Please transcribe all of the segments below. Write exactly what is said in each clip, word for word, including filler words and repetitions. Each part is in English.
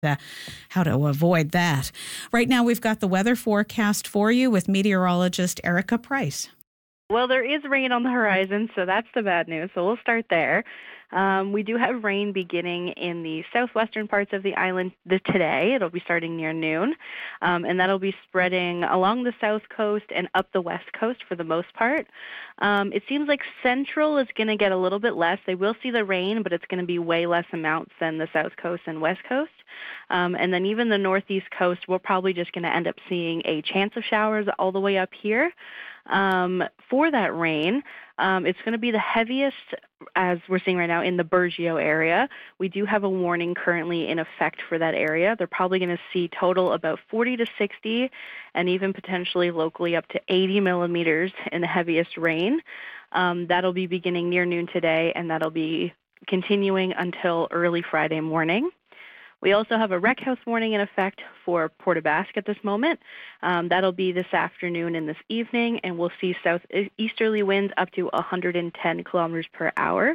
Uh, how to avoid that. Right now, we've got the weather forecast for you with meteorologist Erica Price. Well, there is rain on the horizon, so that's the bad news. So we'll start there. Um, we do have rain beginning in the southwestern parts of the island today. It'll be starting near noon, um, and that'll be spreading along the south coast and up the west coast for the most part. Um, it seems like central is going to get a little bit less. They will see the rain, but it's going to be way less amounts than the south coast and west coast. Um, and then even the northeast coast, we're probably just going to end up seeing a chance of showers all the way up here. Um, for that rain, um, it's going to be the heaviest, as we're seeing right now, in the Burgeo area. We do have a warning currently in effect for that area. They're probably going to see total about forty to sixty, and even potentially locally up to eighty millimeters in the heaviest rain. Um, that'll be beginning near noon today, and that'll be continuing until early Friday morning. We also have a wreck house warning in effect for Port aux Basques at this moment. Um, that'll be this afternoon and this evening, and we'll see southeasterly winds up to one hundred ten kilometers per hour.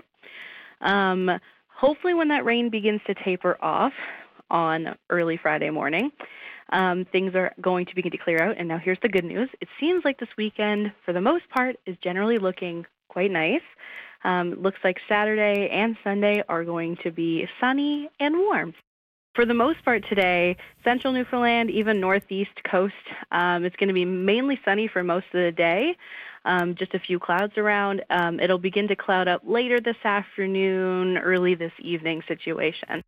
Um, hopefully when that rain begins to taper off on early Friday morning, um, things are going to begin to clear out. And now here's the good news. It seems like this weekend, for the most part, is generally looking quite nice. Um, looks like Saturday and Sunday are going to be sunny and warm. For the most part today, central Newfoundland, even northeast coast, um, it's going to be mainly sunny for most of the day, um, just a few clouds around. Um, it'll begin to cloud up later this afternoon, early this evening situation.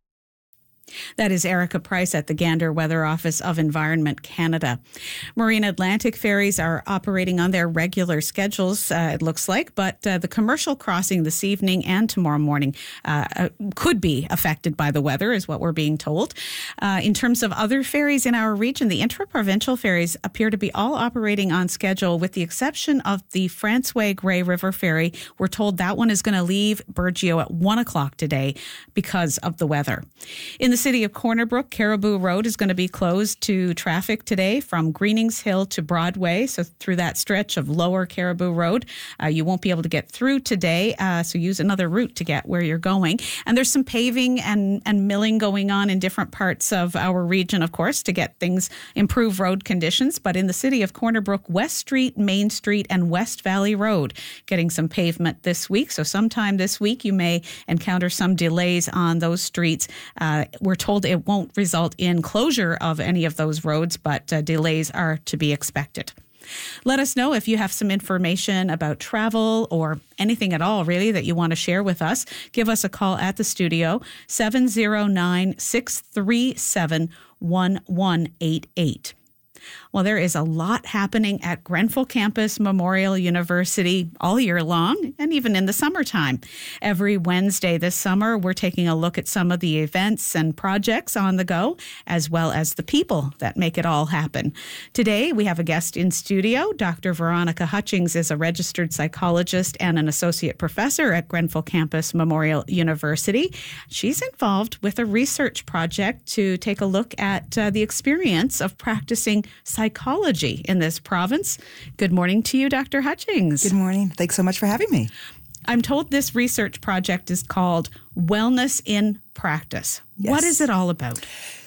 That is Erica Price at the Gander Weather Office of Environment Canada. Marine Atlantic ferries are operating on their regular schedules, uh, it looks like, but uh, the commercial crossing this evening and tomorrow morning uh, could be affected by the weather, is what we're being told. Uh, in terms of other ferries in our region, the intra-provincial ferries appear to be all operating on schedule, with the exception of the Francois Grey River Ferry. We're told that one is going to leave Burgeo at one o'clock today because of the weather. In the city of Corner Brook, Caribou Road is going to be closed to traffic today from Greenings Hill to Broadway. So through that stretch of lower Caribou Road, uh, you won't be able to get through today. Uh, so use another route to get where you're going. And there's some paving and, and milling going on in different parts of our region, of course, to get things, improve road conditions. But in the city of Corner Brook, West Street, Main Street, and West Valley Road getting some pavement this week. So sometime this week, you may encounter some delays on those streets. Uh, We're told it won't result in closure of any of those roads, but uh, delays are to be expected. Let us know if you have some information about travel or anything at all, really, that you want to share with us. Give us a call at the studio, seven oh nine, six three seven, one one eight eight. Well, there is a lot happening at Grenfell Campus Memorial University all year long, and even in the summertime. Every Wednesday this summer, we're taking a look at some of the events and projects on the go, as well as the people that make it all happen. Today, we have a guest in studio. Doctor Veronica Hutchings is a registered psychologist and an associate professor at Grenfell Campus Memorial University. She's involved with a research project to take a look at uh, the experience of practicing psychology in this province. Good morning to you, Doctor Hutchings. Good morning. Thanks so much for having me. I'm told this research project is called Wellness in Practice. Yes. What is it all about?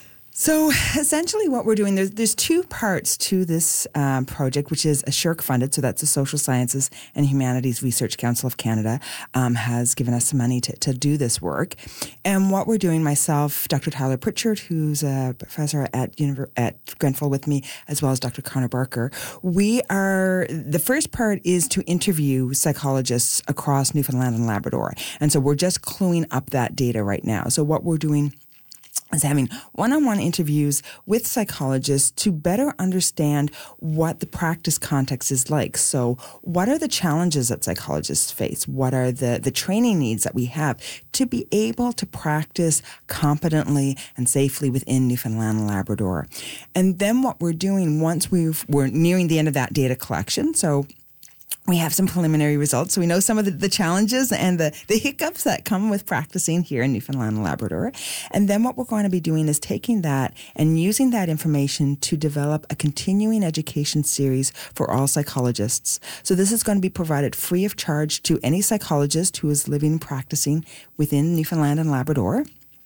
So essentially what we're doing, there's, there's two parts to this um, project, which is a S S H R C funded, so that's the Social Sciences and Humanities Research Council of Canada, um, has given us some money to, to do this work. And what we're doing, myself, Doctor Tyler Pritchard, who's a professor at Univer- at Grenfell with me, as well as Doctor Connor Barker, we are, the first part is to interview psychologists across Newfoundland and Labrador. And so we're just cluing up that data right now. So what we're doing is having one-on-one interviews with psychologists to better understand what the practice context is like. So what are the challenges that psychologists face? What are the, the training needs that we have to be able to practice competently and safely within Newfoundland and Labrador? And then what we're doing once we've, we're nearing the end of that data collection, so we have some preliminary results, so we know some of the, the challenges and the, the hiccups that come with practicing here in Newfoundland and Labrador. And then what we're going to be doing is taking that and using that information to develop a continuing education series for all psychologists. So this is going to be provided free of charge to any psychologist who is living and practicing within Newfoundland and Labrador.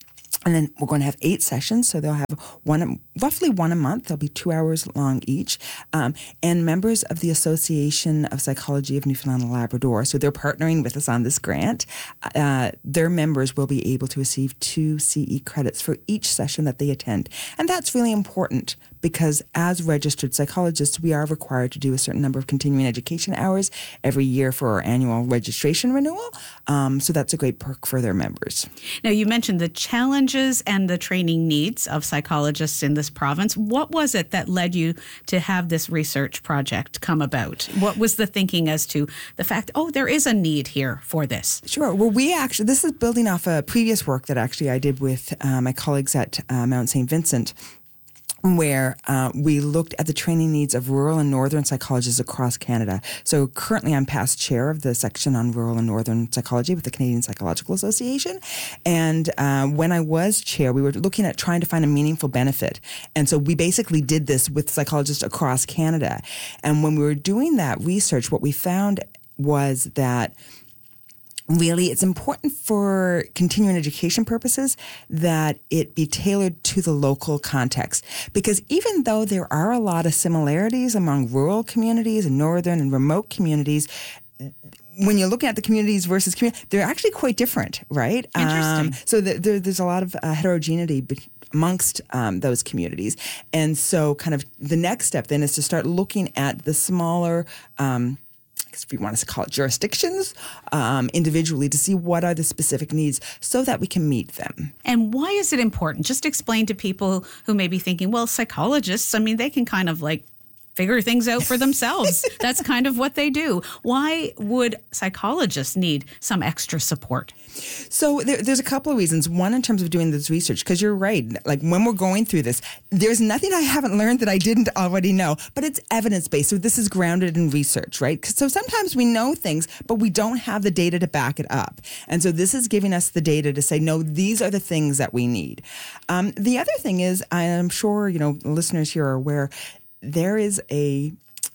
And then we're going to have eight sessions, so they'll have one, roughly one a month. They'll be two hours long each. Um, and members of the Association of Psychology of Newfoundland and Labrador, so they're partnering with us on this grant, uh, their members will be able to receive two C E credits for each session that they attend. And that's really important because as registered psychologists, we are required to do a certain number of continuing education hours every year for our annual registration renewal. Um, so that's a great perk for their members. Now, you mentioned the challenges and the training needs of psychologists in this province. What was it that led you to have this research project come about? What was the thinking as to the fact, oh, there is a need here for this? Sure. Well, we actually, this is building off a previous work that actually I did with uh, my colleagues at uh, Mount Saint Vincent, where uh, we looked at the training needs of rural and northern psychologists across Canada. So currently I'm past chair of the section on rural and northern psychology with the Canadian Psychological Association. And uh, when I was chair, we were looking at trying to find a meaningful benefit. And so we basically did this with psychologists across Canada. And when we were doing that research, what we found was that really, it's important for continuing education purposes that it be tailored to the local context. Because even though there are a lot of similarities among rural communities and northern and remote communities, when you're looking at the communities versus community, they're actually quite different, right? Interesting. Um, so the, the, there's a lot of uh, heterogeneity be- amongst um, those communities. And so kind of the next step then is to start looking at the smaller um if we want to call it jurisdictions, um, individually to see what are the specific needs so that we can meet them. And why is it important? Just explain to people who may be thinking, well, psychologists, I mean, they can kind of like figure things out for themselves. That's kind of what they do. Why would psychologists need some extra support? So there, there's a couple of reasons. One, in terms of doing this research, because you're right. Like when we're going through this, there's nothing I haven't learned that I didn't already know, but it's evidence-based. So this is grounded in research, right? So sometimes we know things, but we don't have the data to back it up. And so this is giving us the data to say, no, these are the things that we need. Um, the other thing is, I'm sure, you know, listeners here are aware, there is a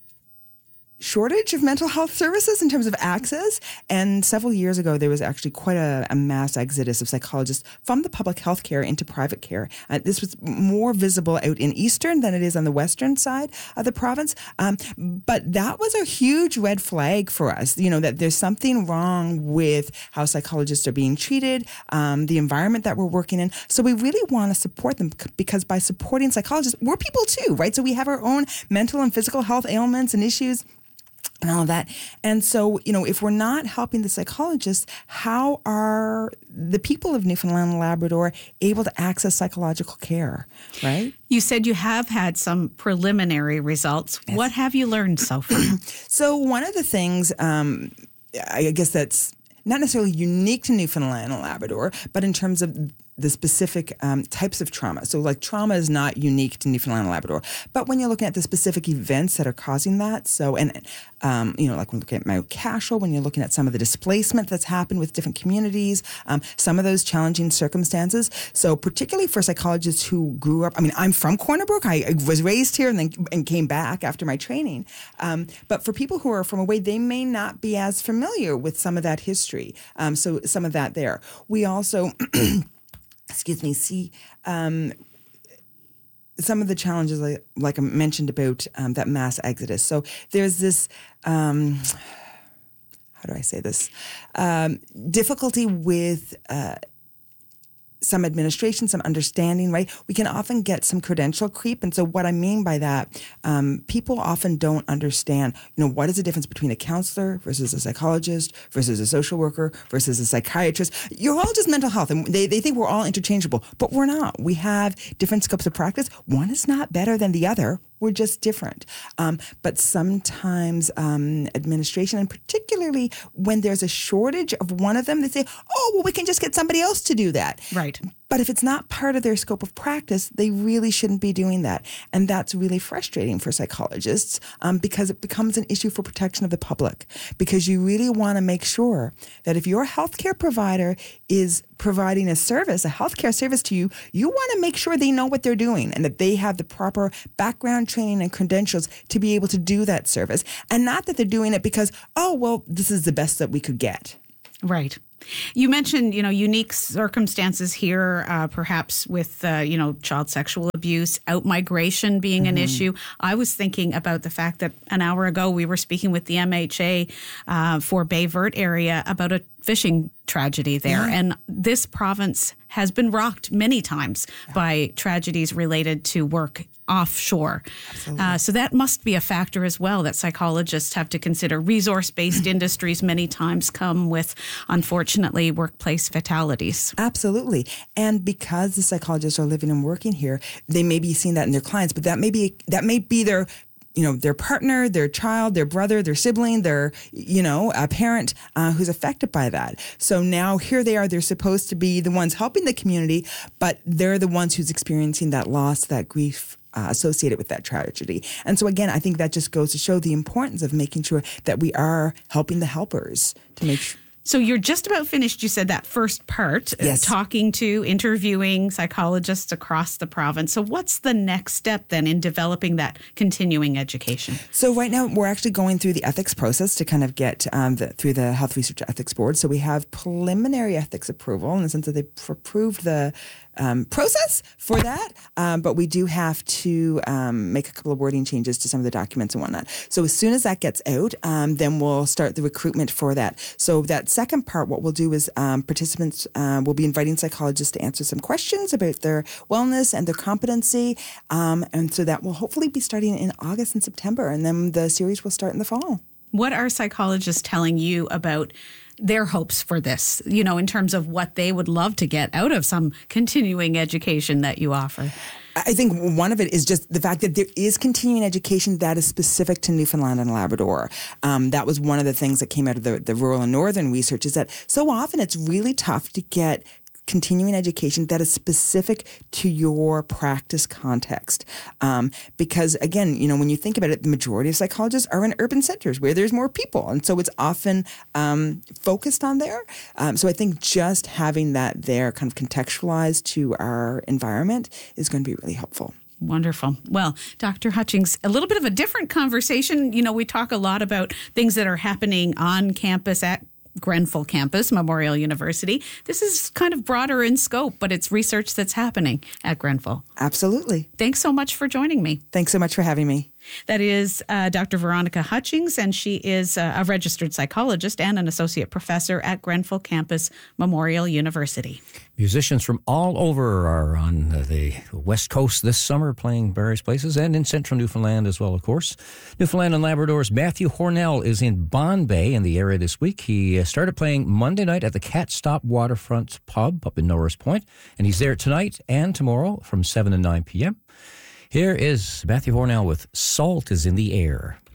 shortage of mental health services in terms of access. And several years ago, there was actually quite a, a mass exodus of psychologists from the public health care into private care. Uh, this was more visible out in eastern than it is on the western side of the province. Um, but that was a huge red flag for us, you know, that there's something wrong with how psychologists are being treated, um, the environment that we're working in. So we really want to support them because by supporting psychologists, we're people too, right? So we have our own mental and physical health ailments and issues and all of that. And so, you know, if we're not helping the psychologists, how are the people of Newfoundland and Labrador able to access psychological care, right? You said you have had some preliminary results. Yes. What have you learned so far? So one of the things, um, I guess that's not necessarily unique to Newfoundland and Labrador, but in terms of the specific um, types of trauma. So like trauma is not unique to Newfoundland and Labrador, but when you're looking at the specific events that are causing that, so, and, um, you know, like when we're looking at Mount Cashel, when you're looking at some of the displacement that's happened with different communities, um, some of those challenging circumstances. So particularly for psychologists who grew up, I mean, I'm from Corner Brook. I, I was raised here and then and came back after my training. Um, but for people who are from away, they may not be as familiar with some of that history. Um, so some of that there. We also... excuse me, see um, some of the challenges, like, like I mentioned about um, that mass exodus. So there's this, um, how do I say this, um, difficulty with uh, some administration, some understanding, right? We can often get some credential creep. And so what I mean by that, um, people often don't understand, you know, what is the difference between a counselor versus a psychologist versus a social worker versus a psychiatrist? You're all just mental health. And they, they think we're all interchangeable, but we're not. We have different scopes of practice. One is not better than the other. We're just different. Um, but sometimes um, administration, and particularly when there's a shortage of one of them, they say, oh, well, we can just get somebody else to do that. Right. But if it's not part of their scope of practice, they really shouldn't be doing that. And that's really frustrating for psychologists um, because it becomes an issue for protection of the public. Because you really want to make sure that if your healthcare provider is providing a service, a healthcare service to you, you want to make sure they know what they're doing and that they have the proper background training and credentials to be able to do that service. And not that they're doing it because, oh, well, this is the best that we could get. Right. You mentioned, you know, unique circumstances here, uh, perhaps with, uh, you know, child sexual abuse, out-migration being mm-hmm. an issue. I was thinking about the fact that an hour ago we were speaking with the M H A uh, for Bay Verte area about a fishing tragedy there. Yeah. And this province has been rocked many times yeah. by tragedies related to work offshore. Uh, so that must be a factor as well that psychologists have to consider. Resource-based industries many times come with, unfortunately, workplace fatalities. Absolutely. And because the psychologists are living and working here, they may be seeing that in their clients, but that may be that may be their you know, their partner, their child, their brother, their sibling, their, you know, a parent uh, who's affected by that. So now here they are, they're supposed to be the ones helping the community, but they're the ones who's experiencing that loss, that grief uh, associated with that tragedy. And so again, I think that just goes to show the importance of making sure that we are helping the helpers to make sure. So you're just about finished, you said, that first part, yes. uh, talking to, interviewing psychologists across the province. So what's the next step then in developing that continuing education? So right now we're actually going through the ethics process to kind of get um, the, through the Health Research Ethics Board. So we have preliminary ethics approval in the sense that they've approved the Um, process for that, um, but we do have to um, make a couple of wording changes to some of the documents and whatnot. So as soon as that gets out, um, then we'll start the recruitment for that. So that second part, what we'll do is um, participants uh, will be inviting psychologists to answer some questions about their wellness and their competency, um, and so that will hopefully be starting in August and September, and then the series will start in the fall. What are psychologists telling you about their hopes for this, you know, in terms of what they would love to get out of some continuing education that you offer? I think one of it is just the fact that there is continuing education that is specific to Newfoundland and Labrador. Um, that was one of the things that came out of the, the rural and northern research, is that so often it's really tough to get continuing education that is specific to your practice context. Um, because again, you know, when you think about it, the majority of psychologists are in urban centers where there's more people. And so it's often um, focused on there. Um, so I think just having that there kind of contextualized to our environment is going to be really helpful. Wonderful. Well, Doctor Hutchings, a little bit of a different conversation. You know, we talk a lot about things that are happening on campus at Grenfell campus, Memorial University. This is kind of broader in scope, but it's research that's happening at Grenfell. Absolutely. Thanks so much for joining me. Thanks so much for having me. That is uh, Doctor Veronica Hutchings, and she is uh, a registered psychologist and an associate professor at Grenfell campus, Memorial University. Musicians from all over are on the West Coast this summer, playing various places, and in central Newfoundland as well, of course. Newfoundland and Labrador's Matthew Hornell is in Bonne Bay in the area this week. He started playing Monday night at the Cat Stop Waterfront Pub up in Norris Point, and he's there tonight and tomorrow from seven to nine p.m. Here is Matthew Hornell with Salt is in the Air.